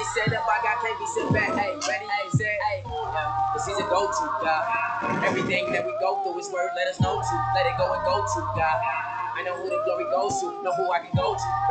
ready, set up, I got can't be sit back. Hey, ready, hey, set, hey. Yeah, cause he's a go-to, God. Everything that we go through is word, let us know to. Let it go and go to, God. I know who the glory goes to, know who I can go to.